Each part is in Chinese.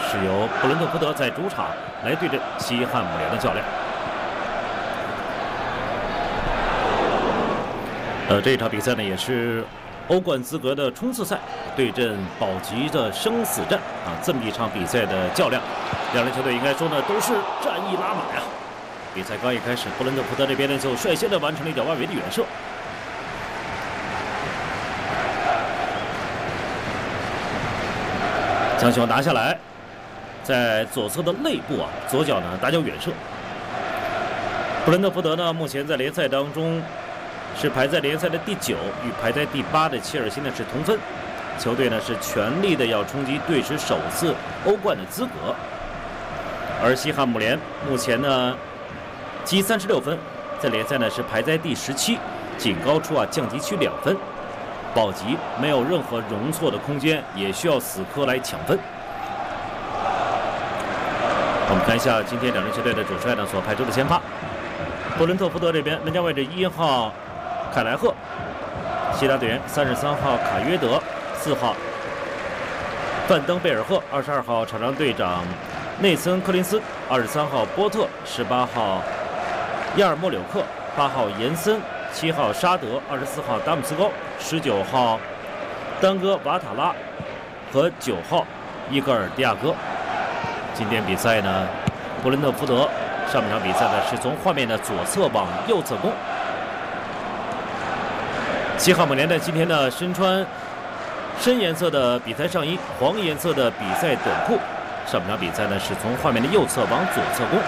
是由布伦特福德在主场来对阵西汉姆联的较量。这一场比赛呢，也是欧冠资格的冲刺赛，对阵保级的生死战啊，这么一场比赛的较量，两支球队应该说呢都是战意拉满呀。比赛刚一开始，布伦特福德这边呢就率先的完成了一脚外围的远射。将球拿下来，在左侧的肋部啊，左脚呢打脚远射。布伦特福德呢，目前在联赛当中是排在联赛的第9，与排在第8的切尔西呢是同分。球队呢是全力的要冲击队史首次欧冠的资格。而西汉姆联目前呢积36分，在联赛呢是排在第17，仅高出降级区2分。保级没有任何容错的空间，也需要死磕来抢分。我们看一下今天两支球队的主帅呢所派出的先发。布伦特福德这边门将位置1号凯莱赫，其他队员33号卡约德，4号范登贝尔赫，22号场上队长内森科林斯，23号波特，18号亚尔莫柳克，8号延森，7号沙德，24号达姆斯高，19号丹戈瓦塔拉和9号伊戈尔迪亚哥。今天比赛呢，布伦特福德上半场比赛呢是从画面的左侧往右侧攻。西汉姆联呢今天呢身穿深颜色的比赛上衣，黄颜色的比赛短裤。上半场比赛呢是从画面的右侧往左侧攻。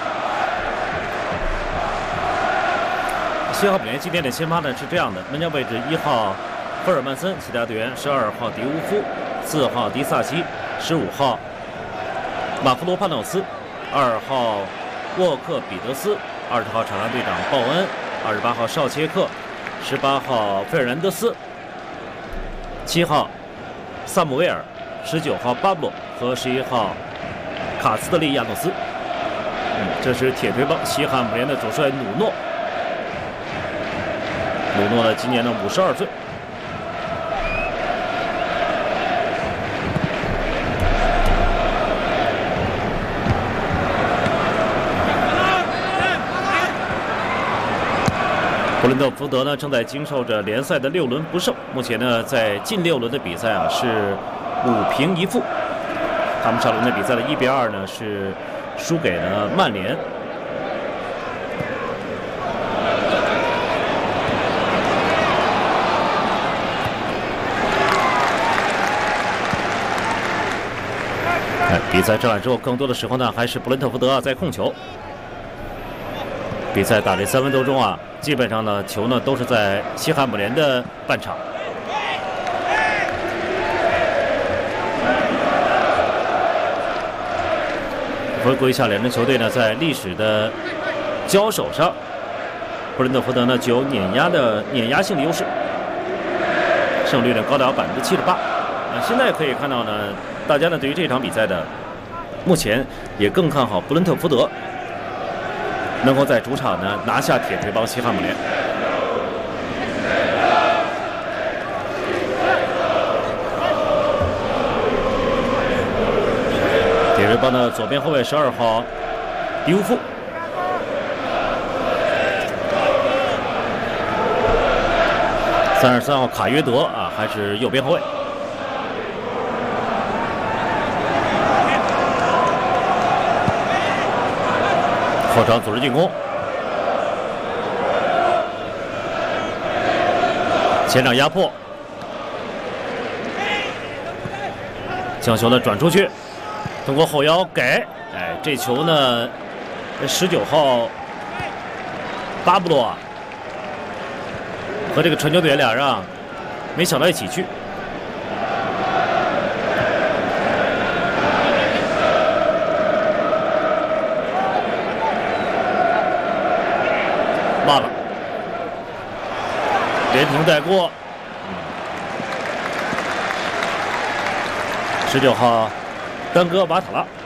西汉姆联今天的先发呢是这样的：门将位置1号赫尔曼森，其他队员12号迪乌夫，4号迪萨西，15号马夫罗帕诺斯，2号沃克比德斯，20号场上队长鲍恩，28号绍切克，18号费尔南德斯，7号萨姆维尔，19号巴布洛和11号卡斯特利亚诺斯。这是铁腿帮西汉姆联的主帅努诺。努诺呢今年呢52岁。布伦特福德呢正在经受着联赛的6轮不胜，目前呢在近6轮的比赛是5平1负。他们上轮的比赛的1比2呢是输给了曼联。比赛正来之后，更多的时候呢还是布伦特福德在控球。比赛打这3分多钟基本上呢球呢都是在西汉姆联的半场。回顾一下两支球队呢在历史的交手上，布伦特福德呢具有碾压性的优势，胜率呢高达78%。现在可以看到呢，大家呢对于这场比赛的目前也更看好布伦特福德能够在主场呢拿下铁腿帮西汉姆联。铁腿帮的左边后卫12号迪乌夫，33号卡约德还是右边后卫。后场组织进攻，前场压迫，将球呢转出去，通过后腰给，这球呢，19号巴布洛和这个传球队员俩人没想到一起去。慢了，连停带过。19号丹戈瓦塔拉